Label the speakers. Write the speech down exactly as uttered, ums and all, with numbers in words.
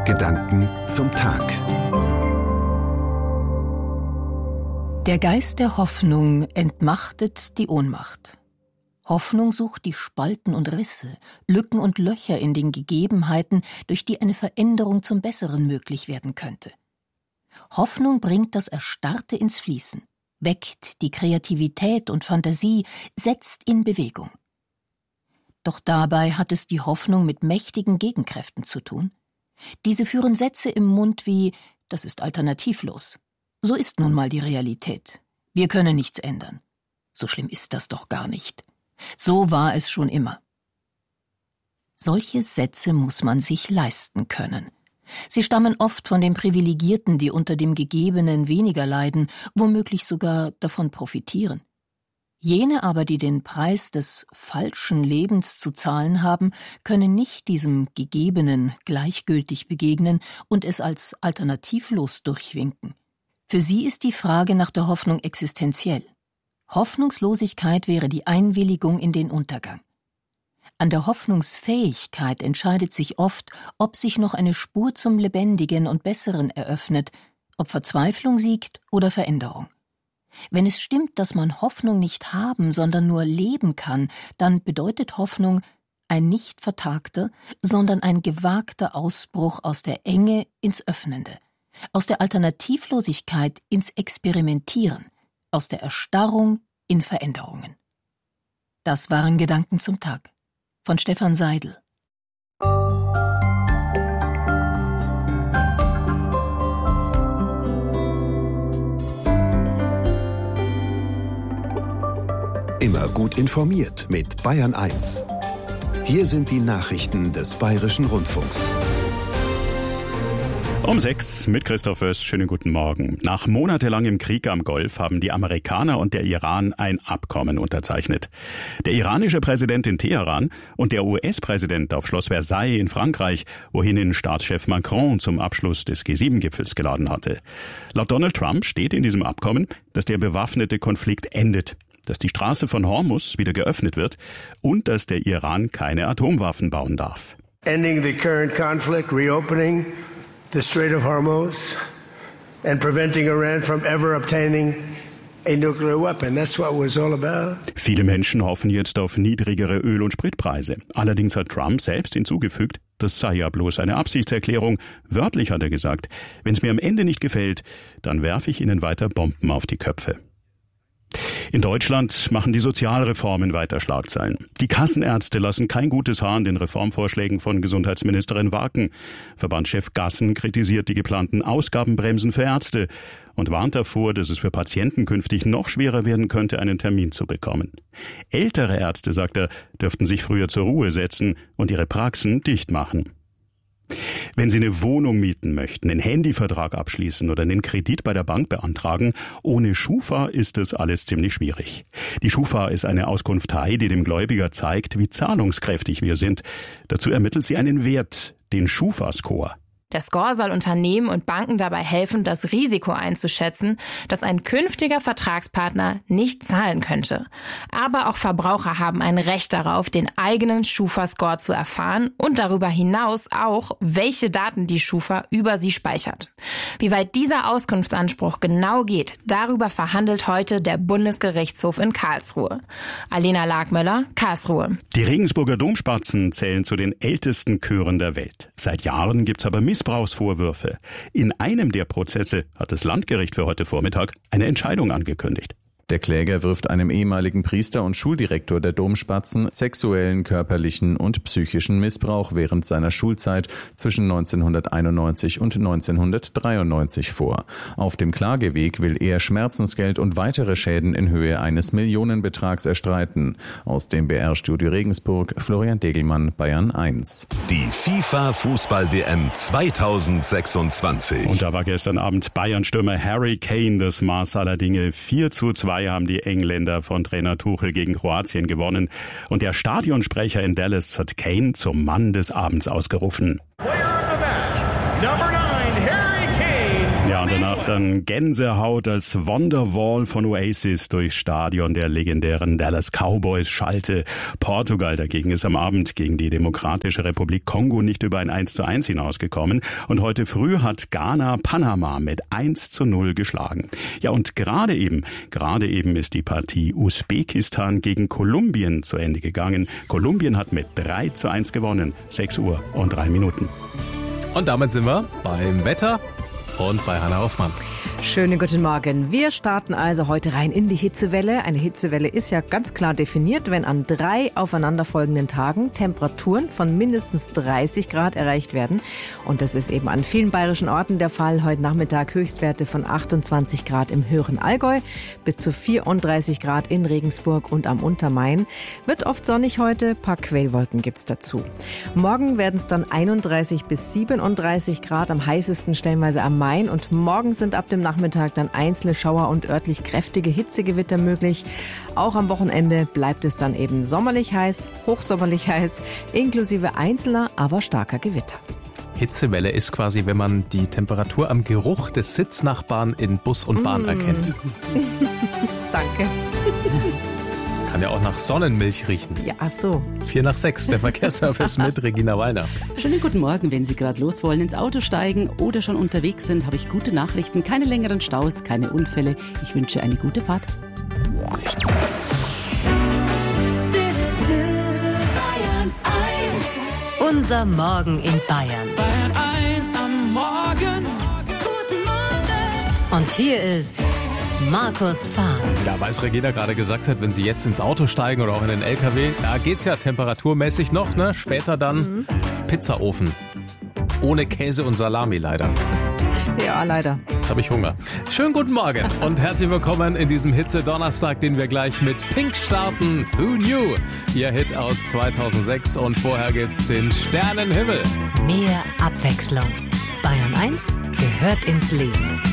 Speaker 1: Gedanken zum Tag.
Speaker 2: Der Geist der Hoffnung entmachtet die Ohnmacht. Hoffnung sucht die Spalten und Risse, Lücken und Löcher in den Gegebenheiten, durch die eine Veränderung zum Besseren möglich werden könnte. Hoffnung bringt das Erstarrte ins Fließen, weckt die Kreativität und Fantasie, setzt in Bewegung. Doch dabei hat es die Hoffnung mit mächtigen Gegenkräften zu tun. Diese führen Sätze im Mund wie „das ist alternativlos“. So ist nun mal die Realität. Wir können nichts ändern. So schlimm ist das doch gar nicht. So war es schon immer. Solche Sätze muss man sich leisten können. Sie stammen oft von den Privilegierten, die unter dem Gegebenen weniger leiden, womöglich sogar davon profitieren. Jene aber, die den Preis des falschen Lebens zu zahlen haben, können nicht diesem Gegebenen gleichgültig begegnen und es als alternativlos durchwinken. Für sie ist die Frage nach der Hoffnung existenziell. Hoffnungslosigkeit wäre die Einwilligung in den Untergang. An der Hoffnungsfähigkeit entscheidet sich oft, ob sich noch eine Spur zum Lebendigen und Besseren eröffnet, ob Verzweiflung siegt oder Veränderung. Wenn es stimmt, dass man Hoffnung nicht haben, sondern nur leben kann, dann bedeutet Hoffnung ein nicht vertagter, sondern ein gewagter Ausbruch aus der Enge ins Öffnende, aus der Alternativlosigkeit ins Experimentieren, aus der Erstarrung in Veränderungen. Das waren Gedanken zum Tag von Stefan Seidel.
Speaker 1: Immer gut informiert mit Bayern eins. Hier sind die Nachrichten des Bayerischen Rundfunks.
Speaker 3: Um sechs mit Christoph Oest. Schönen guten Morgen. Nach monatelangem Krieg am Golf haben die Amerikaner und der Iran ein Abkommen unterzeichnet. Der iranische Präsident in Teheran und der U S-Präsident auf Schloss Versailles in Frankreich, wohin ihn Staatschef Macron zum Abschluss des G sieben Gipfels geladen hatte. Laut Donald Trump steht in diesem Abkommen, dass der bewaffnete Konflikt endet, dass die Straße von Hormuz wieder geöffnet wird und dass der Iran keine Atomwaffen bauen darf.
Speaker 4: Ending the current conflict, reopening the Strait of Hormuz and preventing Iran from ever obtaining a nuclear weapon. That's what it was all about.
Speaker 3: Viele Menschen hoffen jetzt auf niedrigere Öl- und Spritpreise. Allerdings hat Trump selbst hinzugefügt, das sei ja bloß eine Absichtserklärung. Wörtlich hat er gesagt, wenn es mir am Ende nicht gefällt, dann werfe ich ihnen weiter Bomben auf die Köpfe. In Deutschland machen die Sozialreformen weiter Schlagzeilen. Die Kassenärzte lassen kein gutes Haar an den Reformvorschlägen von Gesundheitsministerin Waken. Verbandschef Gassen kritisiert die geplanten Ausgabenbremsen für Ärzte und warnt davor, dass es für Patienten künftig noch schwerer werden könnte, einen Termin zu bekommen. Ältere Ärzte, sagt er, dürften sich früher zur Ruhe setzen und ihre Praxen dicht machen. Wenn Sie eine Wohnung mieten möchten, einen Handyvertrag abschließen oder einen Kredit bei der Bank beantragen, ohne Schufa ist das alles ziemlich schwierig. Die Schufa ist eine Auskunftei, die dem Gläubiger zeigt, wie zahlungskräftig wir sind. Dazu ermittelt sie einen Wert, den Schufa-Score.
Speaker 5: Der Score soll Unternehmen und Banken dabei helfen, das Risiko einzuschätzen, dass ein künftiger Vertragspartner nicht zahlen könnte. Aber auch Verbraucher haben ein Recht darauf, den eigenen Schufa-Score zu erfahren und darüber hinaus auch, welche Daten die Schufa über sie speichert. Wie weit dieser Auskunftsanspruch genau geht, darüber verhandelt heute der Bundesgerichtshof in Karlsruhe. Alena Lagmöller, Karlsruhe.
Speaker 3: Die Regensburger Domspatzen zählen zu den ältesten Chören der Welt. Seit Jahren gibt's aber Missbrauch. Missbrauchsvorwürfe. In einem der Prozesse hat das Landgericht für heute Vormittag eine Entscheidung angekündigt.
Speaker 6: Der Kläger wirft einem ehemaligen Priester und Schuldirektor der Domspatzen sexuellen, körperlichen und psychischen Missbrauch während seiner Schulzeit zwischen neunzehnhunderteinundneunzig und neunzehnhundertdreiundneunzig vor. Auf dem Klageweg will er Schmerzensgeld und weitere Schäden in Höhe eines Millionenbetrags erstreiten. Aus dem B R-Studio Regensburg, Florian Degelmann, Bayern eins.
Speaker 1: Die FIFA-Fußball-W M zweitausendsechsundzwanzig.
Speaker 3: Und da war gestern Abend Bayern-Stürmer Harry Kane das Maß aller Dinge. vier zu zwei haben die Engländer von Trainer Tuchel gegen Kroatien gewonnen. Und der Stadionsprecher in Dallas hat Kane zum Mann des Abends ausgerufen.
Speaker 7: Player of the match, number nine, Harry Kane.
Speaker 3: Ja, und danach dann Gänsehaut, als Wonderwall von Oasis durchs Stadion der legendären Dallas Cowboys schallte. Portugal dagegen ist am Abend gegen die Demokratische Republik Kongo nicht über ein eins zu eins hinausgekommen. Und heute früh hat Ghana Panama mit eins zu null geschlagen. Ja, und gerade eben, gerade eben ist die Partie Usbekistan gegen Kolumbien zu Ende gegangen. Kolumbien hat mit drei zu eins gewonnen. sechs Uhr und drei Minuten.
Speaker 7: Und damit sind wir beim Wetter und bei Hanna Hoffmann.
Speaker 8: Schönen guten Morgen. Wir starten also heute rein in die Hitzewelle. Eine Hitzewelle ist ja ganz klar definiert, wenn an drei aufeinanderfolgenden Tagen Temperaturen von mindestens dreißig Grad erreicht werden. Und das ist eben an vielen bayerischen Orten der Fall. Heute Nachmittag Höchstwerte von achtundzwanzig Grad im höheren Allgäu bis zu vierunddreißig Grad in Regensburg und am Untermain. Wird oft sonnig heute, paar Quellwolken gibt's dazu. Morgen werden es dann einunddreißig bis siebenunddreißig Grad, am heißesten stellenweise am Main. Und morgen sind ab dem Nachmittag dann einzelne Schauer und örtlich kräftige Hitzegewitter möglich. Auch am Wochenende bleibt es dann eben sommerlich heiß, hochsommerlich heiß, inklusive einzelner, aber starker Gewitter.
Speaker 7: Hitzewelle ist quasi, wenn man die Temperatur am Geruch des Sitznachbarn in Bus und Bahn mmh. erkennt.
Speaker 8: Danke.
Speaker 7: Kann ja auch nach Sonnenmilch riechen.
Speaker 8: Ja, ach so.
Speaker 7: Vier nach sechs, der Verkehrsservice mit Regina Wallner.
Speaker 9: Schönen guten Morgen, wenn Sie gerade los wollen, ins Auto steigen oder schon unterwegs sind, habe ich gute Nachrichten. Keine längeren Staus, keine Unfälle. Ich wünsche eine gute Fahrt.
Speaker 2: Unser Morgen in Bayern.
Speaker 10: Bayern eins am Morgen. Guten Morgen.
Speaker 2: Und hier ist Markus Fahn.
Speaker 7: Ja, weil es Regina gerade gesagt hat, wenn Sie jetzt ins Auto steigen oder auch in den L K W, da geht's ja temperaturmäßig noch, ne? Später dann mhm. Pizzaofen. Ohne Käse und Salami leider.
Speaker 8: Ja, leider.
Speaker 7: Jetzt habe ich Hunger. Schönen guten Morgen und herzlich willkommen in diesem Hitze-Donnerstag, den wir gleich mit Pink starten. Who Knew? Ihr Hit aus zweitausendsechs und vorher gibt's den Sternenhimmel.
Speaker 2: Mehr Abwechslung. Bayern eins gehört ins Leben.